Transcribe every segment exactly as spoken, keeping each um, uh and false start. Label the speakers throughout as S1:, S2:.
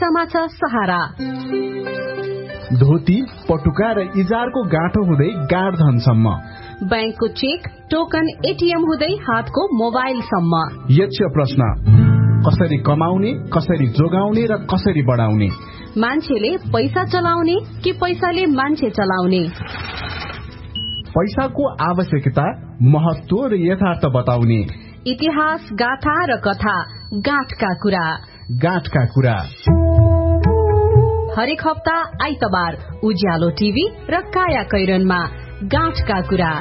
S1: पैसामा छ सहारा।
S2: धोती, पटुका र इजारको गाँठो हुँदै गाडधनसम्म,
S1: बैंकको चेक, टोकन, एटीएम हुँदै हातको मोबाइलसम्म।
S2: यक्ष प्रश्न, कसरी कमाउने, कसरी जोगाउने र कसरी बढाउने?
S1: मान्छेले पैसा चलाउने कि पैसाले मान्छे चलाउने?
S2: पैसाको आवश्यकता, महत्व र यथार्थ बताउने।
S1: इतिहास, गाथा र कथा, गाँठका कुरा।
S2: गाँठका कुरा
S1: हरेक हप्ता आइतबार उज्यालो टिभी र काया कैरनमा गाँठका कुरा।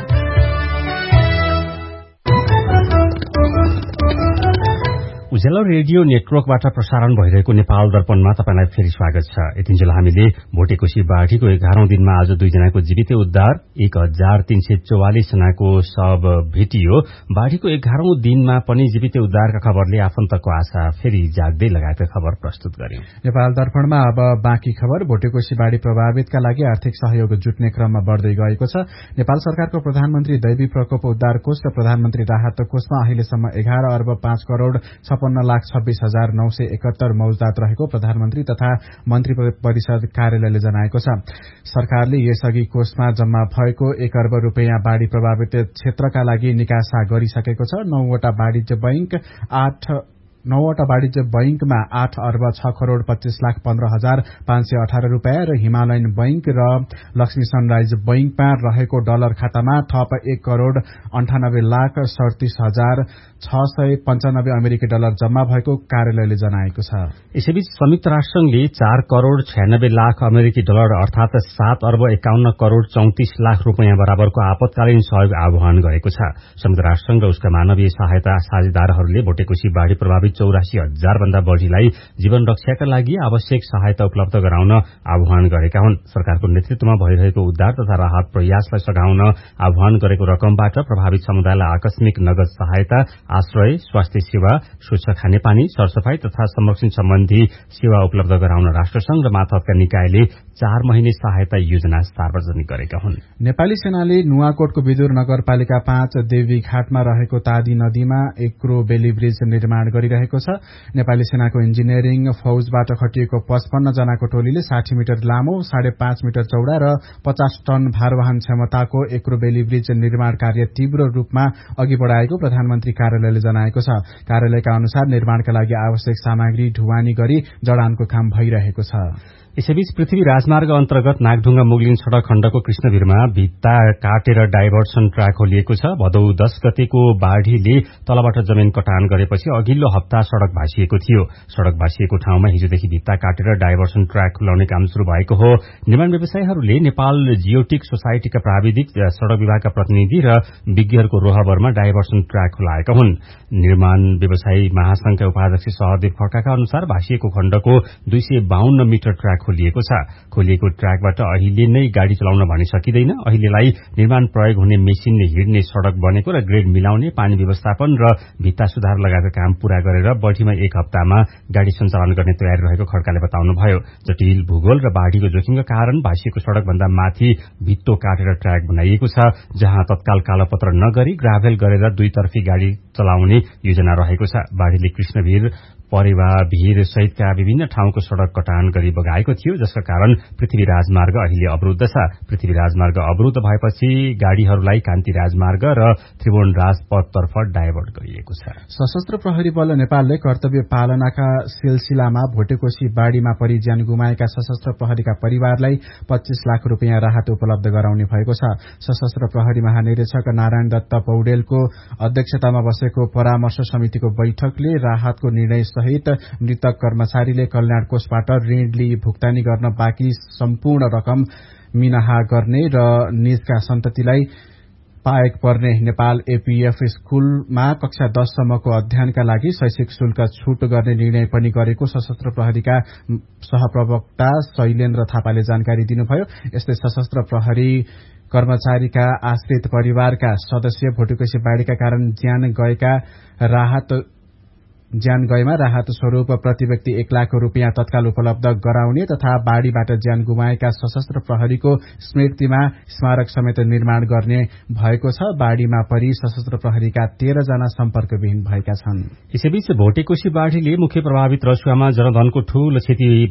S3: उज्यालो रेडियो नेटवर्कबाट प्रसारण भइरहेको नेपाल दर्पणमा तपाईलाई फेरि स्वागत छ। यतिन्जेल हामीले भोटेकोशी बाढीको एघारौं दिनमा आज दुईजनाको जीवित उद्धार, एक हजार तीन सय चौवालिस जनाको शव भेटियो। बाढीको एघारौं दिनमा पनि जीवित उद्धारका खबरले आफन्तको आशा फेरि जाग्दै लगाएका खबर प्रस्तुत गर्यो।
S4: नेपाल दर्पणमा अब बाँकी खबर। भोटेकोशी बाढी प्रभावितका लागि आर्थिक सहयोग जुट्ने क्रममा बढ़दै गएको छ। नेपाल सरकारको प्रधानमन्त्री दैवी प्रकोप उद्धार कोष र प्रधानमन्त्री राहत कोषमा अहिलेसम्म एघार अर्ब पाँच करोड़ छप्पन्न लाख छब्बीस हजार नौ सय एकहत्तर मौजदात रहेको प्रधानमन्त्री तथा मन्त्री परिषद कार्यालयले जनाएको छ। सरकारले यसअघि कोषमा जम्मा भएको एक अर्ब रूपियाँ बाढ़ी प्रभावित क्षेत्रका लागि निकासा गरिसकेको छ। नौवटा वाणिज्य बैंक आठ नौवटा वाणिज्य बैंकमा आठ अर्ब छ करोड़ पच्चीस लाख पन्ध्र हजार पाँच सय अठारह रूपियाँ र हिमालयन बैंक र लक्ष्मी सनराइज बैंकमा रहेको डलर खातामा थप एक करोड़ अन्ठानब्बे लाख सड़तीस हजार छ सय पञ्चानब्बे अमेरिकी डलर जम्मा भएको कार्यालयले जनाएको छ।
S3: यसैबीच संयुक्त राष्ट्रसंघले चार करोड़ छयानब्बे लाख अमेरिकी डलर अर्थात सात अर्ब एकाउन्न करोड़ चौतिस लाख रूपियाँ बराबरको आपतकालीन सहयोग आह्वान गरेको छ। संयुक्त राष्ट्रसंघ र उसका मानवीय सहायता साझेदारहरूले भोटेकोशी बाढ़ी प्रभावित चौरासी हजार भन्दा बढ़ीलाई जीवन रक्षाका लागि आवश्यक सहायता उपलब्ध गराउन आह्वान गरेका हुन्। सरकारको नेतृत्वमा भइरहेको उद्धार तथा राहत प्रयासलाई सघाउन आह्वान गरेको रकमबाट प्रभावित समुदायलाई आकस्मिक नगद सहायता, आश्रय, स्वास्थ्य सेवा, स्वच्छ खानेपानी, सरसफाई तथा संरक्षण सम्बन्धी सेवा उपलब्ध गराउन राष्ट्रसंघ र मातहतका निकायले चार महिने सहायता योजना सार्वजनिक गरेका हुन्।
S4: नेपाली सेनाले नुवाकोटको विदुर नगरपालिका पाँच देवीघाटमा रहेको तादी नदीमा एक्रो बेली ब्रिज निर्माण गरिरहेको छ। नेपाली सेनाको इन्जिनियरिङ फौजबाट खटिएको पचपन्न जनाको टोलीले साठी मिटर लामो, साढे पाँच मिटर चौड़ा र पचास टन भारवहन क्षमताको एक्रो बेली ब्रिज निर्माण कार्य तीव्र रूपमा अघि बढ़ाएको प्रधानमन्त्री कार्यालयले जनाएको छ। कार्यालयका अनुसार निर्माणका लागि आवश्यक सामग्री ढुवानी गरी जडानको काम भइरहेको छ।
S3: यसैबीच पृथ्वी राजमार्ग अन्तर्गत नागढुङ्गा मुगलिन सड़क खण्डको कृष्णवीरमा भित्ता काटेर डाइभर्सन ट्र्याक खोलिएको छ। भदौ दश गतेको बाढ़ीले तलबाट जमिन कटान गरेपछि अघिल्लो हप्ता सड़क भाँसिएको थियो। सड़क भाँसिएको ठाउँमा हिजोदेखि भित्ता काटेर डाइभर्सन ट्र्याक खुलाउने काम शुरू भएको हो। निर्माण व्यवसायीहरूले नेपाल जियोटिक सोसाइटीका प्राविधिक, सड़क विभागका प्रतिनिधि र विज्ञहरूको रोहबरमा डाइभर्सन ट्र्याक खुलाएका हुन्। निर्माण व्यवसायी महासंघका उपाध्यक्ष सहदेव खड्काका अनुसार भाँसिएको खण्डको दुई सय बाहन्न मिटर ट्र्याक खोलिएको छ। खोलिएको ट्र्याकबाट अहिले नै गाड़ी चलाउन भने सकिँदैन। अहिलेलाई निर्माण प्रयोग हुने मेसिनले हिड्ने सड़क बनेको र ग्रेड मिलाउने, पानी व्यवस्थापन र भित्ता सुधार लगायतका काम पूरा गरेर बढ़ीमा एक हप्तामा गाड़ी सञ्चालन गर्ने तयारी रहेको खड्काले बताउनुभयो। जटिल भूगोल र बाढ़ीको जोखिमका कारण भाँसिएको सड़क भन्दा माथि भित्तो काटेर ट्र्याक बनाइएको छ, जहाँ तत्काल कालोपत्र नगरी ग्राभेल गरेर दुईतर्फी गाड़ी चलाउने योजना रहेको छ। बाढ़ीले कृष्णवीर, परेवा, भीर सहितका विभिन्न ठाउँको सड़क कटान गरी बगाएको थियो, जसका कारण पृथ्वी राजमार्ग अहिले अवरुद्ध छ। पृथ्वी राजमार्ग अवरुद्ध भएपछि गाड़ीहरूलाई कान्ति राजमार्ग र त्रिभुवन राजपथतर्फ डाइभर्ट गरिएको छ।
S4: सशस्त्र प्रहरी बल नेपालले कर्तव्य पालनाका सिलसिलामा भोटेकोशी बाढ़ीमा परि ज्यान गुमाएका सशस्त्र प्रहरीका परिवारलाई पच्चीस लाख रूपियाँ राहत उपलब्ध गराउने भएको छ। सशस्त्र प्रहरी महानिरीक्षक नारायण दत्त पौडेलको अध्यक्षतामा बसेको परामर्श समितिको बैठकले राहतको निर्णय सहित मृतक कर्मचारीले कल्याण कोषबाट ऋण लिई भुक्तानी गर्न बाँकी सम्पूर्ण रकम मिनाहा गर्ने र निजका सन्ततिलाई पाएक पर्ने नेपाल एपीएफ स्कूलमा कक्षा दससम्मको अध्ययनका लागि शैक्षिक शुल्क छूट गर्ने निर्णय पनि गरेको सशस्त्र प्रहरीका सहप्रवक्ता शैलेन्द्र थापाले जानकारी दिनुभयो। यस्तै सशस्त्र प्रहरी कर्मचारीका आश्रित परिवारका सदस्य भोटेकोशी बाढ़ीका कारण ज्यान गएका राहत ज्यान गएमा राहत स्वरूप प्रति व्यक्ति एक लाख रूपियाँ तत्काल उपलब्ध गराउने तथा बाढ़ीबाट ज्यान गुमाएका सशस्त्र प्रहरीको स्मृतिमा स्मारक समेत निर्माण गर्ने भएको छ। बाढ़ीमा परि सशस्त्र प्रहरीका तेह्र जना सम्पर्कविहीन भएका छन्।
S3: यसैबीच भोटेकोशी बाढ़ीले मुख्य प्रभावित रसुवामा जनधनको ठूलो क्षति